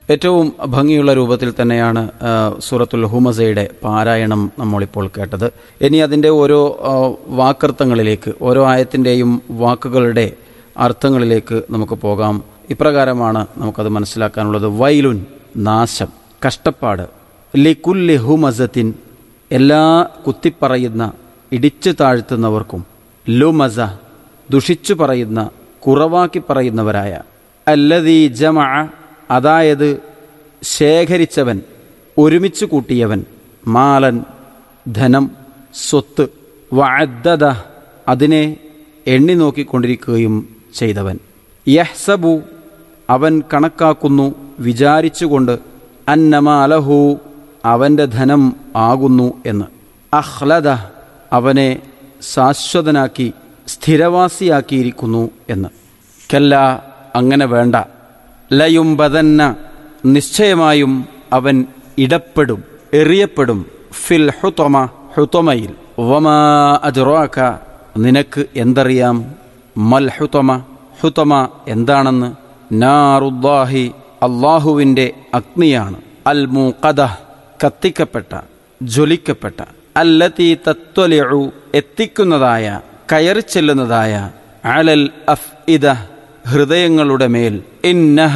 ഏറ്റവും ഭംഗിയുള്ള രൂപത്തിൽ തന്നെയാണ് സൂറത്തുൽ ഹുമസയുടെ പാരായണം നമ്മളിപ്പോൾ കേട്ടത്. ഇനി അതിൻ്റെ ഓരോ വാക്കർത്ഥങ്ങളിലേക്ക്, ഓരോ ആയത്തിൻ്റെയും വാക്കുകളുടെ അർത്ഥങ്ങളിലേക്ക് നമുക്ക് പോകാം. ഇപ്രകാരമാണ് നമുക്കത് മനസ്സിലാക്കാനുള്ളത്. വൈലുൻ, നാശം, കഷ്ടപ്പാട്. ലികുല്ലി ഹുമസത്തിൻ, എല്ലാ കുത്തിപ്പറയുന്ന, ഇടിച്ചു താഴ്ത്തുന്നവർക്കും. ലുമസ, ദുഷിച്ചു പറയുന്ന, കുറവാക്കി പറയുന്നവരായ. അല്ലദീ ജമഅ, അതായത് ശേഖരിച്ചവൻ, ഒരുമിച്ച് കൂട്ടിയവൻ. മാലൻ, ധനം, സ്വത്ത്. വഅദ്ദദ, അതിനെ എണ്ണി നോക്കിക്കൊണ്ടിരിക്കുകയും ചെയ്തവൻ. യഹ്സബു, അവൻ കണക്കാക്കുന്നു, വിചാരിച്ചുകൊണ്ട്. അന്നമാലഹു, അവൻ്റെ ധനം ആകുന്നു എന്ന്. അഖ്ലദ, അവനെ ശാശ്വതനാക്കി, സ്ഥിരവാസിയാക്കിയിരിക്കുന്നു എന്ന്. കല്ല, അങ്ങനെ വേണ്ട. ലയുംബദന്ന, നിശ്ചയമായും അവൻ ഇടപെടും, എറിയപ്പെടും. ഫിൽ ഹുതമ, ഹുതമയിൽ. വമാ അദ്റാക, നിനക്ക് എന്തറിയാം. മൽ ഹുതമ, ഹുതമ എന്താണെന്ന്. നാറുല്ലാഹി, അള്ളാഹുവിൻ്റെ അഗ്നിയാണ്. അൽ മൂഖദ, കത്തിക്കപ്പെട്ട, ജ്വലിക്കപ്പെട്ട. അല്ലതി തത്വലിഉ, എത്തിക്കുന്നതായ, കയറിച്ചെല്ലുന്നതായ. അലൽ അഫ്ഇദ, ഹൃദയങ്ങളുടെ മേൽ. ഇന്നഹ,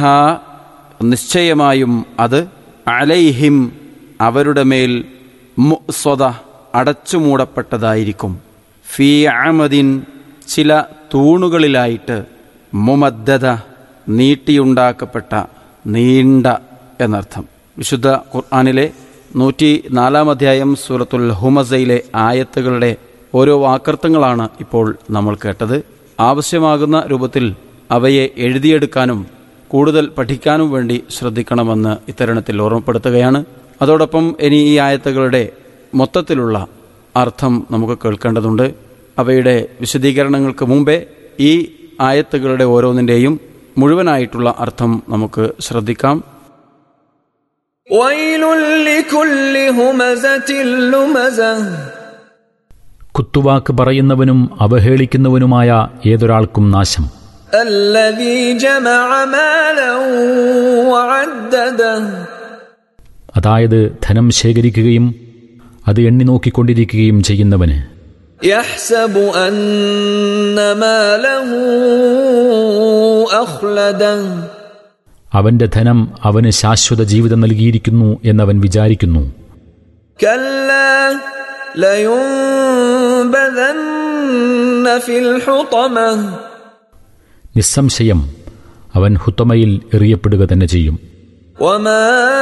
നിശ്ചയമായും അത്. അലൈഹിം, അവരുടെ മേൽ. മുഅ്സദ, അടച്ചുമൂടപ്പെട്ടതായിരിക്കും. ഫീ അമദിൻ, ചില തൂണുകളിലായിട്ട്. മുമദ്ദദ, നീട്ടിയുണ്ടാക്കപ്പെട്ട, നീണ്ട എന്നർത്ഥം. വിശുദ്ധ ഖുർആനിലെ 104 അധ്യായം സൂറത്തുൽ ഹുമസയിലെ ആയത്തുകളുടെ ഓരോ വാക്കർത്ഥങ്ങളാണ് ഇപ്പോൾ നമ്മൾ കേട്ടത്. ആവശ്യമാകുന്ന രൂപത്തിൽ അവയെ എഴുതിയെടുക്കാനും കൂടുതൽ പഠിക്കാനും വേണ്ടി ശ്രദ്ധിക്കണമെന്ന് ഇത്തരുണത്തിൽ ഓർമ്മപ്പെടുത്തുകയാണ്. അതോടൊപ്പം ഇനി ഈ ആയത്തുകളുടെ മൊത്തത്തിലുള്ള അർത്ഥം നമുക്ക് കേൾക്കേണ്ടതുണ്ട്. അവയുടെ വിശദീകരണങ്ങൾക്ക് മുമ്പേ ഈ ആയത്തുകളുടെ ഓരോന്നിൻ്റെയും മുഴുവനായിട്ടുള്ള അർത്ഥം നമുക്ക് ശ്രദ്ധിക്കാം. കുത്തുവാക്ക് പറയുന്നവനും അവഹേളിക്കുന്നവനുമായ ഏതൊരാൾക്കും നാശം. അതായത് ധനം ശേഖരിക്കുകയും അത് എണ്ണി നോക്കിക്കൊണ്ടിരിക്കുകയും ചെയ്യുന്നവന്. യഹ്സബു അന്ന മാലഹു അഖ്ലദ, അവന്റെ ധനം അവന് ശാശ്വത ജീവിതം നൽകിയിരിക്കുന്നു എന്നവൻ വിചാരിക്കുന്നു. കല്ലാ ലയുംബദന്ന ഫിൽ ഹുതമ, നിസ്സംശയം അവൻ ഹുതമയിൽ എറിയപ്പെടുക തന്നെ ചെയ്യും. വമാ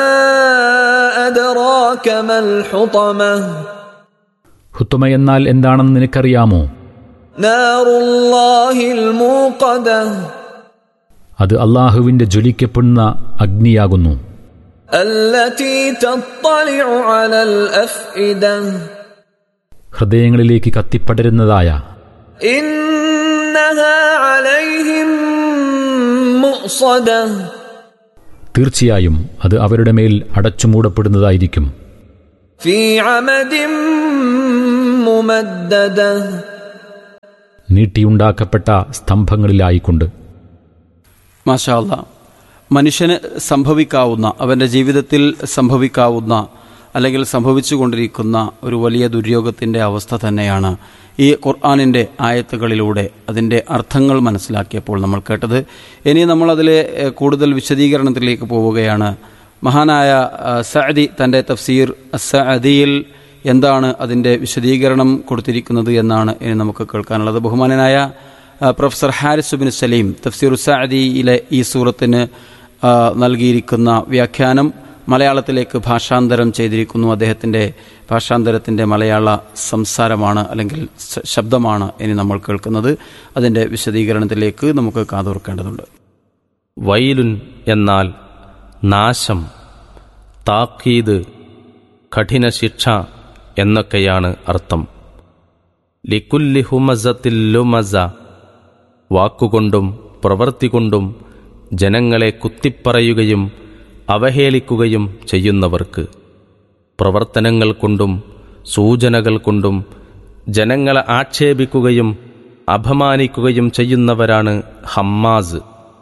അദ്റാക മൽ ഹുതമ, ഹുതമ എന്നാൽ എന്താണെന്ന് നിനക്കറിയാമോ? നാറുല്ലാഹിൽ മൂഖദ, അത് അല്ലാഹുവിന്റെ ജ്വലിക്കപ്പെടുന്ന അഗ്നിയാകുന്നു. അല്ലതി തത്ലഉ അലൽ അഫ്ഇദ, ഹൃദയങ്ങളിലേക്ക് കത്തിപ്പടരുന്നതായ. ഇന്നഹാ അലൈഹിം മുഅ്സദ, തീർച്ചയായും അത് അവരുടെ മേൽ അടച്ചുമൂടപ്പെടുന്നതായിരിക്കും. ഫീ അമദിൻ മുമദ്ദദ, നീട്ടിയുണ്ടാക്കപ്പെട്ട സ്തംഭങ്ങളിലായിക്കൊണ്ട്. മാഷാ അല്ലാ, മനുഷ്യന് സംഭവിക്കാവുന്ന, അവൻ്റെ ജീവിതത്തിൽ സംഭവിക്കാവുന്ന അല്ലെങ്കിൽ സംഭവിച്ചുകൊണ്ടിരിക്കുന്ന ഒരു വലിയ ദുര്യോഗത്തിൻ്റെ അവസ്ഥ തന്നെയാണ് ഈ ഖുർആനിൻ്റെ ആയത്തുകളിലൂടെ അതിൻ്റെ അർത്ഥങ്ങൾ മനസ്സിലാക്കിയപ്പോൾ നമ്മൾ കേട്ടത്. ഇനി നമ്മളതിലെ കൂടുതൽ വിശദീകരണത്തിലേക്ക് പോവുകയാണ്. മഹാനായ സഅദി തൻ്റെ തഫ്സീർ അസ്സഅദിയിൽ എന്താണ് അതിൻ്റെ വിശദീകരണം കൊടുത്തിരിക്കുന്നത് എന്നാണ് ഇനി നമുക്ക് കേൾക്കാനുള്ളത്. ബഹുമാനനായ പ്രൊഫസർ ഹാരിസ് ബിൻ സലീം തഫ്സീർ സഅദിയിലെ ഈ സൂറത്തിന് നൽകിയിരിക്കുന്ന വ്യാഖ്യാനം മലയാളത്തിലേക്ക് ഭാഷാന്തരം ചെയ്തിരിക്കുന്നു. അദ്ദേഹത്തിൻ്റെ ഭാഷാന്തരത്തിൻ്റെ മലയാള സംസാരമാണ് അല്ലെങ്കിൽ ശബ്ദമാണ് ഇനി നമ്മൾ കേൾക്കുന്നത്. അതിൻ്റെ വിശദീകരണത്തിലേക്ക് നമുക്ക് കാതോർക്കേണ്ടതുണ്ട്. വൈലുൻ എന്നാൽ നാശം, താക്കീത്, കഠിന ശിക്ഷ എന്നൊക്കെയാണ് അർത്ഥം. ലികുല്ലി ഹുമസത്തിൽ ലുമസ, വാക്കുകൊണ്ടും പ്രവൃത്തി കൊണ്ടും ജനങ്ങളെ കുത്തിപ്പറയുകയും അവഹേളിക്കുകയും ചെയ്യുന്നവർക്ക്, പ്രവർത്തനങ്ങൾ കൊണ്ടും സൂചനകൾ കൊണ്ടും ജനങ്ങളെ ആക്ഷേപിക്കുകയും അപമാനിക്കുകയും ചെയ്യുന്നവരാണ് ഹമ്മാസ്.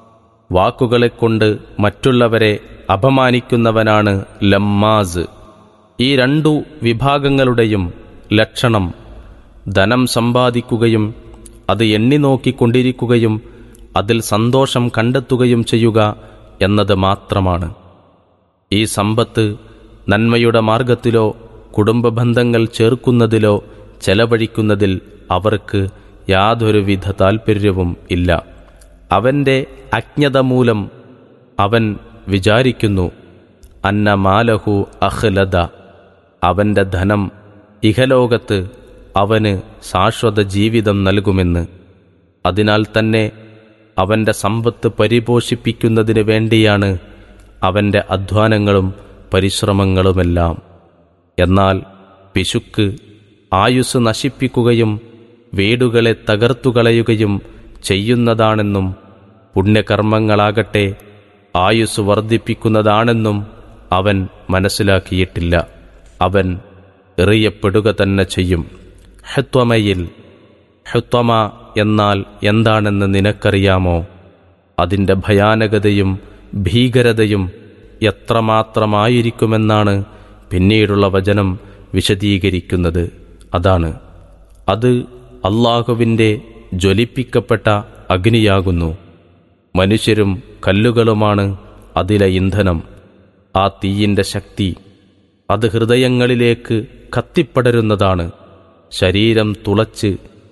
വാക്കുകളെക്കൊണ്ട് മറ്റുള്ളവരെ അപമാനിക്കുന്നവനാണ് ലമ്മാസ്. ഈ രണ്ടു വിഭാഗങ്ങളുടെയും ലക്ഷണം ധനം സമ്പാദിക്കുകയും അത് എണ്ണി നോക്കിക്കൊണ്ടിരിക്കുകയും അതിൽ സന്തോഷം കണ്ടെത്തുകയും ചെയ്യുക എന്നത് മാത്രമാണ്. ഈ സമ്പത്ത് നന്മയുടെ മാർഗത്തിലോ കുടുംബബന്ധങ്ങൾ ചേർക്കുന്നതിലോ ചെലവഴിക്കുന്നതിൽ അവർക്ക് യാതൊരുവിധ താൽപ്പര്യവും ഇല്ല. അവൻ്റെ അജ്ഞത മൂലം അവൻ വിചാരിക്കുന്നു അന്ന മാലഹു അഖ്ലദ, അവൻ്റെ ധനം ഇഹലോകത്ത് അവന് ശാശ്വത ജീവിതം നൽകുമെന്ന്. അതിനാൽ തന്നെ അവൻ്റെ സമ്പത്ത് പരിപോഷിപ്പിക്കുന്നതിന് വേണ്ടിയാണ് അവൻ്റെ അധ്വാനങ്ങളും പരിശ്രമങ്ങളുമെല്ലാം. എന്നാൽ പിശുക്ക് ആയുസ് നശിപ്പിക്കുകയും വീടുകളെ തകർത്തുകളയുകയും ചെയ്യുന്നതാണെന്നും പുണ്യകർമ്മങ്ങളാകട്ടെ ആയുസ് വർദ്ധിപ്പിക്കുന്നതാണെന്നും അവൻ മനസ്സിലാക്കിയിട്ടില്ല. അവൻ എറിയപ്പെടുക തന്നെ ചെയ്യും. ഹുത്വമയിൽ, ഹുത്വമ എന്നാൽ എന്താണെന്ന് നിനക്കറിയാമോ? അതിൻ്റെ ഭയാനകതയും ഭീകരതയും എത്രമാത്രമായിരിക്കുമെന്നാണ് പിന്നീടുള്ള വചനം വിശദീകരിക്കുന്നത്. അതാണ്, അത് അല്ലാഹുവിൻ്റെ ജ്വലിപ്പിക്കപ്പെട്ട അഗ്നിയാകുന്നു. മനുഷ്യരും കല്ലുകളുമാണ് അതിലെ ഇന്ധനം. ആ തീയിൻ്റെ ശക്തി അത് ഹൃദയങ്ങളിലേക്ക് കത്തിപ്പടരുന്നതാണ്. ശരീരം തുളച്ച്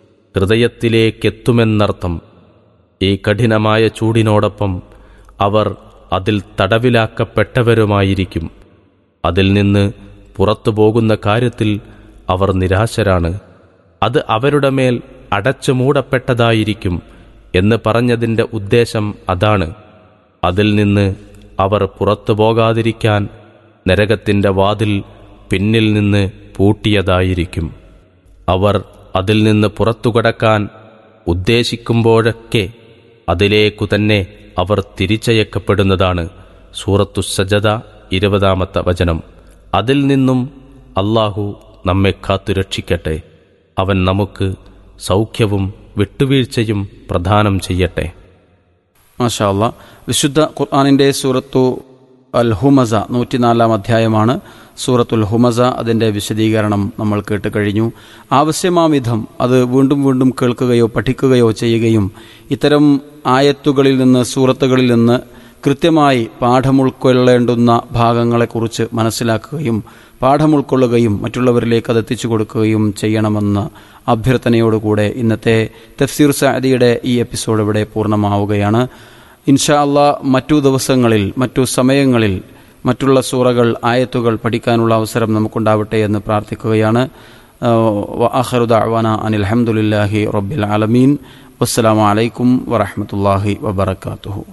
ഹൃദയത്തിലേക്കെത്തുമെന്നർത്ഥം. ഈ കഠിനമായ ചൂടിനോടൊപ്പം അവർ അതിൽ തടവിലാക്കപ്പെട്ടവരുമായിരിക്കും. അതിൽ നിന്ന് പുറത്തു പോകുന്ന കാര്യത്തിൽ അവർ നിരാശരാണ്. അത് അവരുടെ മേൽ അടച്ചു മൂടപ്പെട്ടതായിരിക്കും എന്ന് പറഞ്ഞതിൻ്റെ ഉദ്ദേശം അതാണ്. അതിൽ നിന്ന് അവർ പുറത്തു പോകാതിരിക്കാൻ നരകത്തിൻ്റെ വാതിൽ പിന്നിൽ നിന്ന് പൂട്ടിയതായിരിക്കും. അവർ അതിൽ നിന്ന് പുറത്തുകടക്കാൻ ഉദ്ദേശിക്കുമ്പോഴൊക്കെ അതിലേക്കു തന്നെ അവർ തിരിച്ചയക്കപ്പെടുന്നതാണ്. സൂറത്തുസ്സജദ 20-ാമത്തെ വചനം. അതിൽ നിന്നും അല്ലാഹു നമ്മെ കാത്തുരക്ഷിക്കട്ടെ. അവൻ നമുക്ക് സൗഖ്യവും വിട്ടുവീഴ്ചയും പ്രദാനം ചെയ്യട്ടെ. മാഷാ അല്ലാഹ്. വിശുദ്ധ ഖുർആനിൻ്റെ സൂറത്തു അൽ ഹുമസ 104-ാം അധ്യായമാണ് സൂറത്തുൽ ഹുമസ. അതിൻ്റെ വിശദീകരണം നമ്മൾ കേട്ട് കഴിഞ്ഞു. ആവശ്യമാം വിധം അത് വീണ്ടും വീണ്ടും കേൾക്കുകയോ പഠിക്കുകയോ ചെയ്യുകയും ഇത്തരം ആയത്തുകളിൽ നിന്ന്, സൂറത്തുകളിൽ നിന്ന് കൃത്യമായി പാഠമുൾക്കൊള്ളേണ്ടുന്ന ഭാഗങ്ങളെക്കുറിച്ച് മനസ്സിലാക്കുകയും പാഠം ഉൾക്കൊള്ളുകയും മറ്റുള്ളവരിലേക്ക് അത് എത്തിച്ചു കൊടുക്കുകയും ചെയ്യണമെന്ന അഭ്യർത്ഥനയോടുകൂടെ ഇന്നത്തെ തഫ്സീർ സഅദിയുടെ ഈ എപ്പിസോഡ് ഇവിടെ പൂർണ്ണമാവുകയാണ്. ഇൻഷാ അല്ലാഹ് മറ്റു ദിവസങ്ങളിൽ, മറ്റു സമയങ്ങളിൽ മറ്റുള്ള സൂറകൾ, ആയത്തുകൾ പഠിക്കാനുള്ള അവസരം നമുക്കുണ്ടാവട്ടെ എന്ന് പ്രാർത്ഥിക്കുകയാണ്. വആഖിറു ദഅ്വാനാ അനിൽ ഹംദുലില്ലാഹി റബ്ബിൽ ആലമീൻ. വസ്സലാമു അലൈക്കും വറഹ്മത്തുള്ളാഹി വബറകാതുഹു.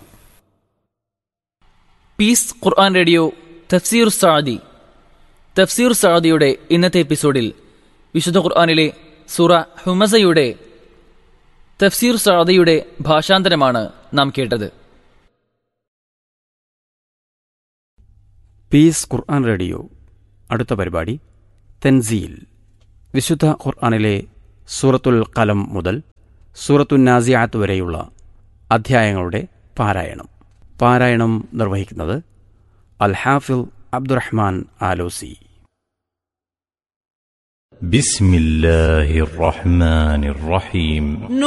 പീസ് ഖുർആൻ റേഡിയോ തഫ്സീർ സഅദി. തഫ്സീർ സഅദിയുടെ ഇന്നത്തെ എപ്പിസോഡിൽ വിശുദ്ധ ഖുർആനിലെ സൂറ ഹുമസയുടെ തഫ്സീർ സഅദിയുടെ ഭാഷാന്തരമാണ് നാം കേട്ടത്. പീസ് ഖുർആൻ റേഡിയോ. അടുത്ത പരിപാടി തൻസീൽ. വിശുദ്ധ ഖുർആനിലെ സൂറത്തുൽ ഖലം മുതൽ സൂറത്തുൻ നാസിയാത്ത് വരെയുള്ള അധ്യായങ്ങളുടെ പാരായണം നിർവഹിക്കുന്നത് അൽ ഹാഫിൽ അബ്ദുറഹ്മാൻ ആലോസി. ബിസ്മില്ലാഹിർ റഹ്മാനിർ റഹീം.